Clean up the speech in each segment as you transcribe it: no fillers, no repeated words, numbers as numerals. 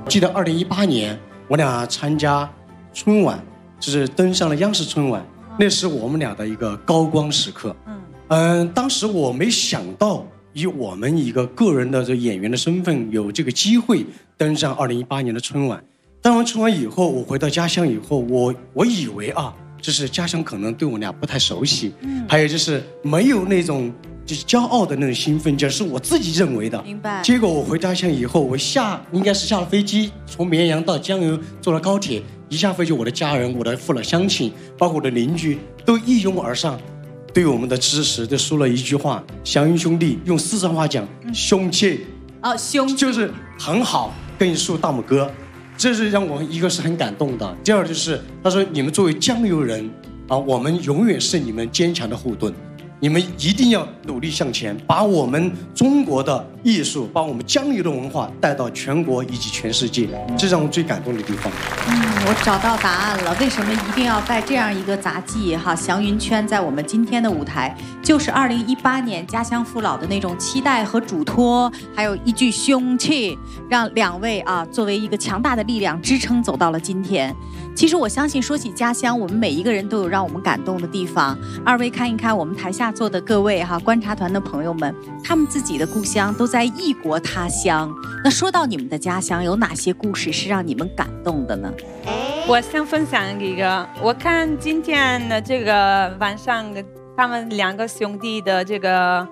记得2018年我俩参加春晚，就是登上了央视春晚，那是我们俩的一个高光时刻。当时我没想到以我们一个个人的这演员的身份有这个机会登上2018年的春晚。登完春晚以后，我回到家乡以后，我以为就是家乡可能对我俩不太熟悉，还有就是没有那种就是骄傲的那种兴奋劲，是我自己认为的。 明白。 结果我回家乡以后，应该是下了飞机，从绵阳到江油坐了高铁，一下飞机，我的家人、我的父老乡亲，包括我的邻居，都一拥而上，对我们的支持，就说了一句话：“祥云兄弟，用四川话讲，凶气。” 凶就是很好，跟你竖大拇哥。这是让我一个是很感动的，第二就是他说你们作为江油人我们永远是你们坚强的后盾，你们一定要努力向前，把我们中国的艺术，把我们江油的文化带到全国以及全世界，这让我最感动的地方。 我找到答案了，为什么一定要带这样一个杂技祥云圈在我们今天的舞台，就是2018年家乡父老的那种期待和嘱托，还有一句凶气，让两位作为一个强大的力量支撑走到了今天。其实我相信说起家乡，我们每一个人都有让我们感动的地方。二位看一看我们台下坐的各位观察团的朋友们，他们自己的故乡都在异国他乡。那说到你们的家乡，有哪些故事是让你们感动的呢？ 我想分享一个，我看今天的这个晚上他们两个兄弟的这个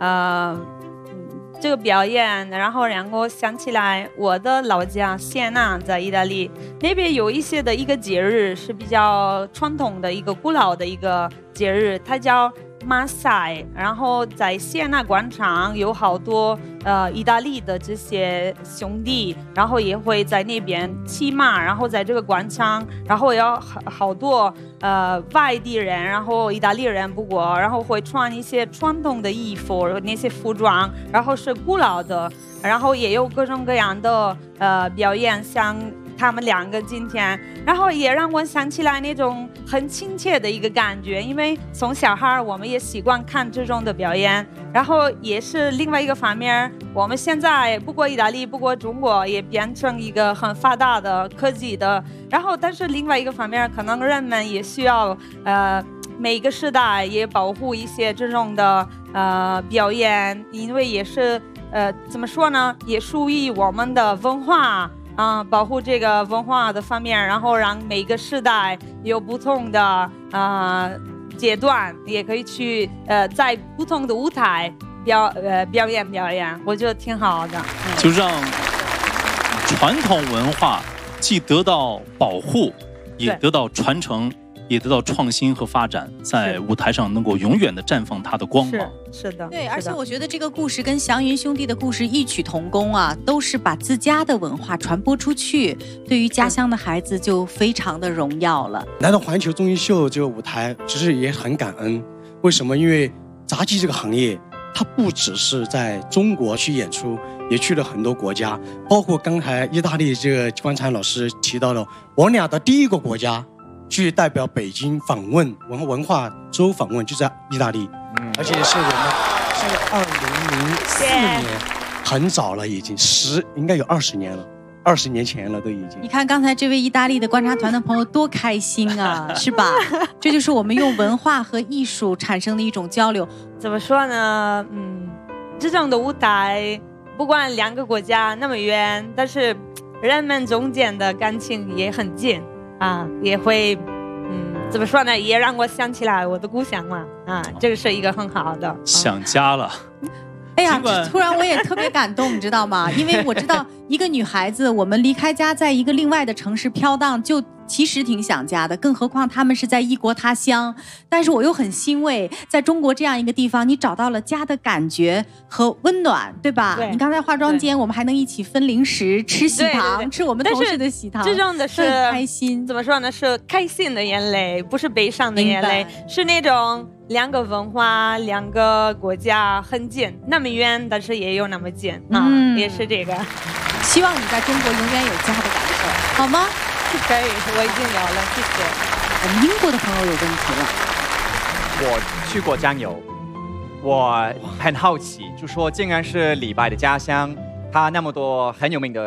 表演，然后让我想起来我的老家西安纳，在意大利那边有一些的一个节日是比较传统的一个古老的一个节日，它叫马赛。然后在西安纳广场有好多意大利的这些兄弟，然后也会在那边骑马，然后在这个广场，然后有好多外地人，然后意大利人，不过然后会穿一些传统的衣服，那些服装，然后是古老的，然后也有各种各样的表演，像他们两个今天，然后也让我想起来那种很亲切的一个感觉，因为从小孩我们也习惯看这种的表演，然后也是另外一个方面，我们现在不过意大利，不过中国也变成一个很发达的科技的，然后但是另外一个方面，可能人们也需要每个时代也保护一些这种的表演，因为也是怎么说呢，也属于我们的文化。保护这个文化的方面，然后让每个时代有不同的阶段，也可以去在不同的舞台表演，我觉得挺好的。 就让传统文化既得到保护，也得到传承，也得到创新和发展，在舞台上能够永远的绽放它的光芒。 是的， 对，而且我觉得这个故事跟祥云兄弟的故事异曲同工都是把自家的文化传播出去，对于家乡的孩子就非常的荣耀了。 来到环球综艺秀这个舞台，其实也很感恩。为什么？因为杂技这个行业，它不只是在中国去演出，也去了很多国家，包括刚才意大利这个观察老师提到了，我俩的第一个国家去代表北京访问文化周访问，就在意大利，而且是我们是2004年，很早了，已经应该有20年了，20年前了都已经。 你看刚才这位意大利的观察团的朋友多开心啊，是吧？这就是我们用文化和艺术产生的一种交流。 怎么说呢？这种的舞台，不管两个国家那么远，但是人们中间的感情也很近。也会，怎么说呢？也让我想起来我的故乡嘛，这个是一个很好的。 想家了。 哎呀，突然我也特别感动，你知道吗？因为我知道一个女孩子，我们离开家，在一个另外的城市飘荡，就其实挺想家的，更何况他们是在异国他乡。但是我又很欣慰，在中国这样一个地方，你找到了家的感觉和温暖，对吧？对，你刚才化妆间，我们还能一起分零食、吃喜糖，吃我们同事的喜糖， 这种的是开心。 怎么说呢？是开心的眼泪，不是悲伤的眼泪，是那种两个文化、两个国家很近，那么远，但是也有那么近也是这个。 希望你在中国永远有家的感受，好吗？ 可以，我已经有了，谢谢。 我们英国的朋友有问题了。 我去过江油，我很好奇，就说竟然是李白的家乡，他那么多很有名的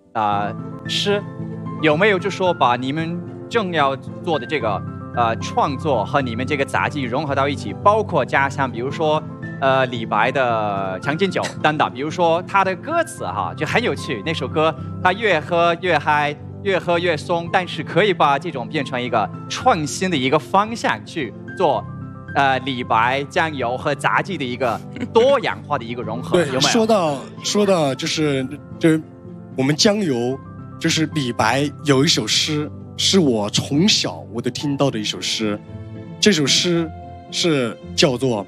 诗，有没有就说把你们正要做的这个创作和你们这个杂技融合到一起，包括加上比如说李白的《将进酒》等等，比如说他的歌词哈就很有趣，那首歌他越喝越嗨，越喝越松，但是可以把这种变成一个创新的一个方向去做。李白、酱油和杂技的一个多样化的一个融合， 对， 有没有？ 说到就是我们江油，就是李白有一首诗，是我从小我都听到的一首诗，这首诗是叫做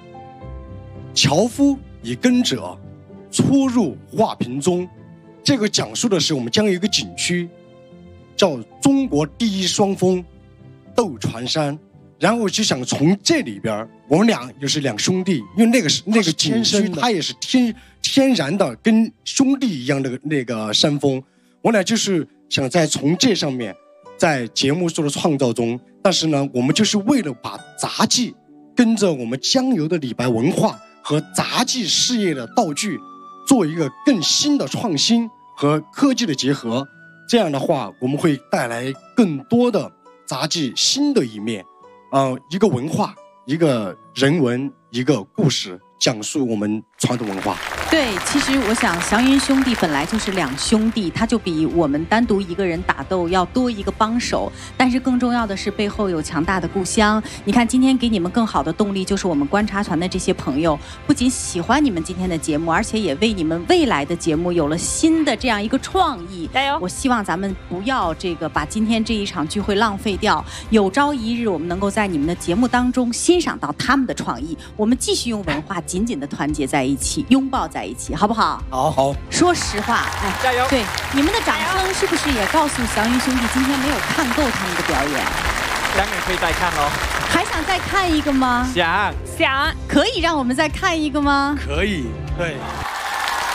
“樵夫以耕者，初入画屏中”。这个讲述的是我们江油一个景区，叫中国第一双峰斗船山。然后我就想从这里边，我们俩又是两兄弟，因为那个景区它也是天然的，跟兄弟一样的那个山峰，我俩就是想在从这上面，在节目做的创造中，但是呢，我们就是为了把杂技跟着我们江油的李白文化和杂技事业的道具，做一个更新的创新和科技的结合，这样的话，我们会带来更多的杂技新的一面。一个文化，一个人文，一个故事，讲述我们传统文化。 对，其实我想祥云兄弟本来就是两兄弟，他就比我们单独一个人打斗要多一个帮手，但是更重要的是背后有强大的故乡。你看今天给你们更好的动力，就是我们观察团的这些朋友，不仅喜欢你们今天的节目，而且也为你们未来的节目有了新的这样一个创意。 加油！ 我希望咱们不要把今天这一场聚会浪费掉，有朝一日我们能够在你们的节目当中欣赏到他们的创意，我们继续用文化紧紧的团结在一起，拥抱在一起，好不好？ 好。 说实话， 加油！ 对，你们的掌声是不是也告诉祥云兄弟今天没有看够他们的表演？ 当然可以再看喽。 还想再看一个吗？ 想， 可以让我们再看一个吗？ 可以，对。